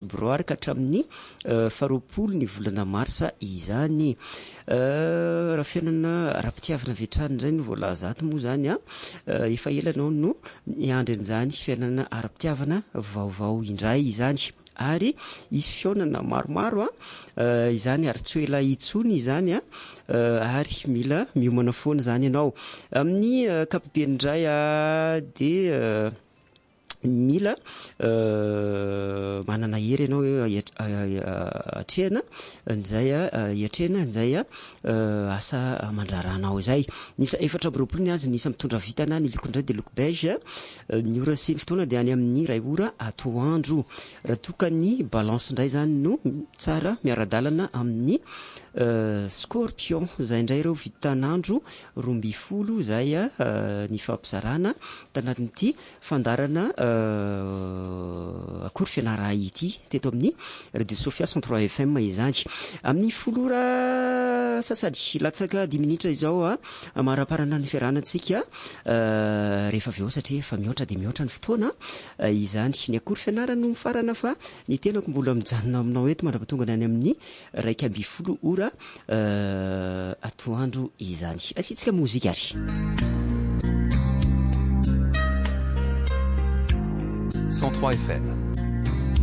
febroary ka hatramin'ny 20 ny volana marsa izany. Raha fiainana ara-pitiavana vetrany izay no voalazato moa izany efa elanao no miandry an'izany fiainana ara-pitiavana vaovao indray izany. Ary isy fionana maromaro izany ary tsy ho ela itsony izany ary mila miomana foana izany ianao amin'ny ankapobeny indray dia mila manana hery ianao atrehana nizay hiatrehana nizay asa amandraranao izay. Nisa 4 ny azy nisa mitondra vitana ny loko indray dia loko beige, ny ora sy ny fotoana dia any amin'ny 2 ora atoandro. Raha toka ny balance indray zany no tsara miara-dalana amin'ny scorpion izay indray ireo vitanandro 12 izay ny fampizarana tanatin'ity fandarana akory fianara ity teto amin'ny Radio Sofia 103 FM izany. Amin'ny 10 ora sasady latsaka 10 minitra izao maraparana ny fiarahanantsika rehefa avy eo satria efa mihoatra dia mihoatra ny fotoana izany. Ny akory fianarana no mifarana fa ny tenako mbola mijanona aminao eto mandra-pahatonga any amin'ny 1:20 ora atoandro izany. Asiantsika mozika ary. 103 FM.